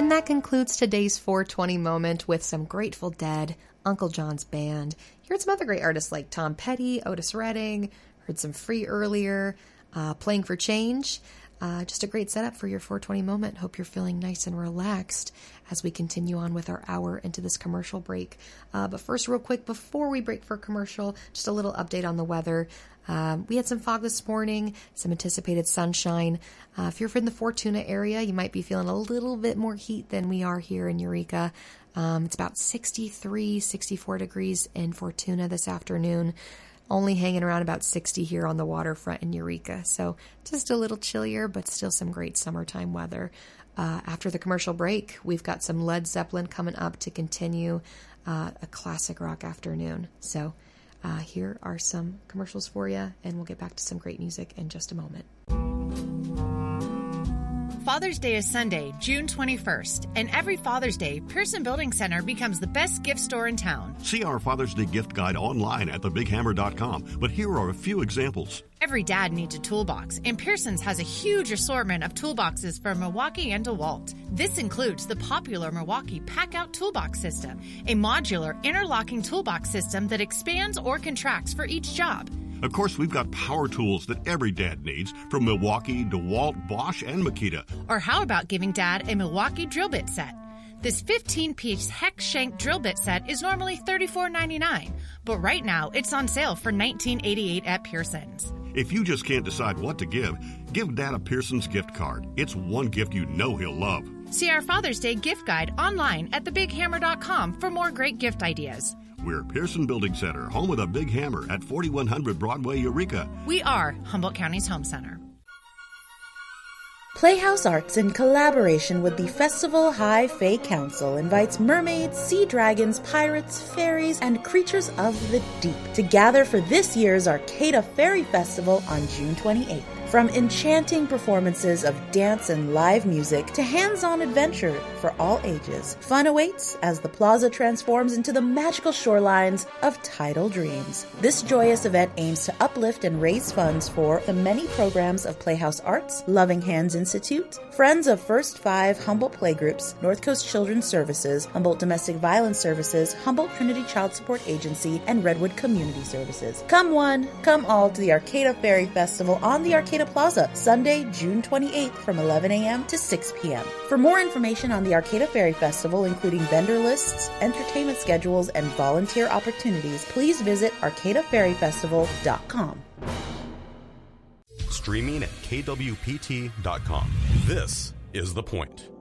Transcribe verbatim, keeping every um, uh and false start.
And that concludes today's four twenty moment with some Grateful Dead, Uncle John's Band. You heard some other great artists like Tom Petty, Otis Redding, heard some Free earlier, uh, Playing for Change. Uh, just a great setup for your four twenty moment. Hope you're feeling nice and relaxed as we continue on with our hour into this commercial break. Uh, but first, real quick, before we break for commercial, just a little update on the weather. Um, we had some fog this morning, some anticipated sunshine. Uh, if you're from the Fortuna area, you might be feeling a little bit more heat than we are here in Eureka. Um, it's about sixty-three, sixty-four degrees in Fortuna this afternoon. Only hanging around about sixty here on the waterfront in Eureka. So just a little chillier, but still some great summertime weather. Uh, after the commercial break, we've got some Led Zeppelin coming up to continue uh, a classic rock afternoon. So uh, here are some commercials for you, and we'll get back to some great music in just a moment. Father's Day is Sunday, June twenty-first, and every Father's Day, Pearson Building Center becomes the best gift store in town. See our Father's Day gift guide online at the big hammer dot com, but here are a few examples. Every dad needs a toolbox, and Pearson's has a huge assortment of toolboxes from Milwaukee and DeWalt. This includes the popular Milwaukee Pack-Out Toolbox System, a modular interlocking toolbox system that expands or contracts for each job. Of course, we've got power tools that every dad needs, from Milwaukee, DeWalt, Bosch, and Makita. Or how about giving Dad a Milwaukee drill bit set? This fifteen-piece hex shank drill bit set is normally thirty-four ninety-nine, but right now it's on sale for nineteen eighty-eight at Pearson's. If you just can't decide what to give, give Dad a Pearson's gift card. It's one gift you know he'll love. See our Father's Day gift guide online at the big hammer dot com for more great gift ideas. We're Pearson Building Center, home of the Big Hammer at forty-one hundred Broadway, Eureka. We are Humboldt County's home center. Playhouse Arts, in collaboration with the Festival High Fae Council, invites mermaids, sea dragons, pirates, fairies, and creatures of the deep to gather for this year's Arcata Fairy Festival on June twenty-eighth. From enchanting performances of dance and live music to hands-on adventure for all ages, fun awaits as the plaza transforms into the magical shorelines of Tidal Dreams. This joyous event aims to uplift and raise funds for the many programs of Playhouse Arts, Loving Hands Institute, Friends of First Five Humboldt Playgroups, North Coast Children's Services, Humboldt Domestic Violence Services, Humboldt Trinity Child Support Agency, and Redwood Community Services. Come one, come all to the Arcata Fairy Festival on the Arcata Plaza, Sunday, June twenty-eighth from eleven a.m. to six p.m. For more information on the Arcata Fairy Festival, including vendor lists, entertainment schedules, and volunteer opportunities, please visit arcata fairy festival dot com. Streaming at K W P T dot com. This is The Point.